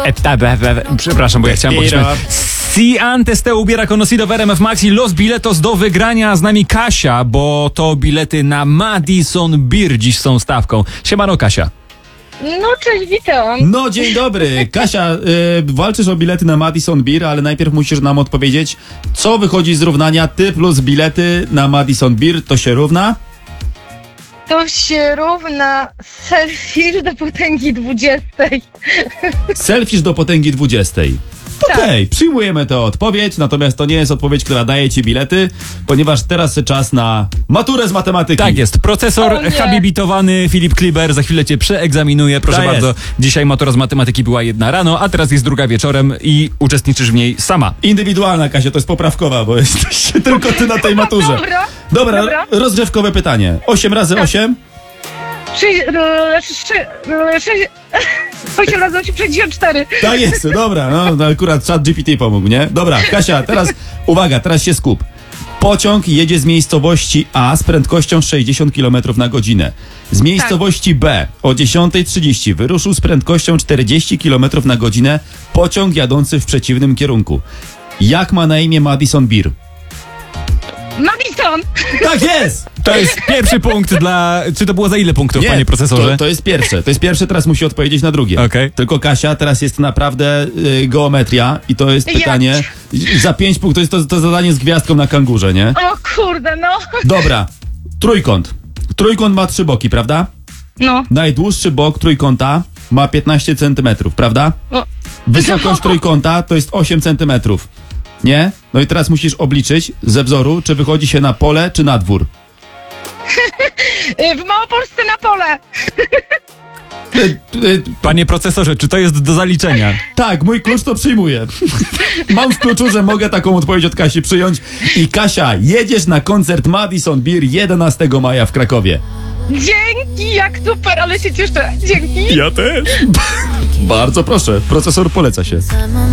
Przepraszam, bo ja chciałem powiedzieć. Si antes te hubiera conocido w RMF Max y los biletos do wygrania. Z nami Kasia, bo to bilety na Madison Beer dziś są stawką. Siemano, Kasia. No cześć, witam. No dzień dobry. Kasia, walczysz o bilety na Madison Beer, ale najpierw musisz nam odpowiedzieć, co wychodzi z równania ty plus bilety na Madison Beer, to się równa? To się równa selfie do potęgi 20. Selfish do potęgi 20. Okej, przyjmujemy tę odpowiedź, natomiast to nie jest odpowiedź, która daje ci bilety, ponieważ teraz czas na maturę z matematyki. Tak jest. Profesor O nie. habilitowany Filip Kliber za chwilę cię przeegzaminuje. Proszę Tak bardzo, jest. dzisiaj matura z matematyki była 1 rano, a teraz jest 2 wieczorem i uczestniczysz w niej sama. Indywidualna, Kasia, to jest poprawkowa, bo jesteś tylko ty na tej maturze. Dobra, rozgrzewkowe pytanie. 8 razy 8? 8 razy 8, 64. Tak jest, dobra, no akurat chat GPT pomógł, nie? Dobra, Kasia, teraz uwaga, teraz się skup. Pociąg jedzie z miejscowości A z prędkością 60 km na godzinę. Z miejscowości B o 10:30 wyruszył z prędkością 40 km na godzinę pociąg jadący w przeciwnym kierunku. Jak ma na imię Madison Beer? Madison! Tak jest! To jest pierwszy punkt dla... Czy to było za ile punktów, panie profesorze? To jest pierwsze, teraz musi odpowiedzieć na drugie. Okej. Tylko Kasia, teraz jest naprawdę geometria i to jest Jak? pytanie za 5 punktów, to jest to zadanie z gwiazdką na kangurze, nie? O kurde, no. Dobra, trójkąt. Trójkąt ma 3 boki, prawda? No. Najdłuższy bok trójkąta ma 15 cm, prawda? O. Wysokość trójkąta to jest 8 cm. Nie? No i teraz musisz obliczyć ze wzoru, czy wychodzi się na pole, czy na dwór. W Małopolsce na pole. Panie profesorze, czy to jest do zaliczenia? Tak, mój klucz to przyjmuję. Mam w kluczu, że mogę taką odpowiedź od Kasi przyjąć. I Kasia, jedziesz na koncert Madison Beer 11 maja w Krakowie. Dzięki, jak super, ale się cieszę. Dzięki. Ja też. Bardzo proszę, procesor poleca się.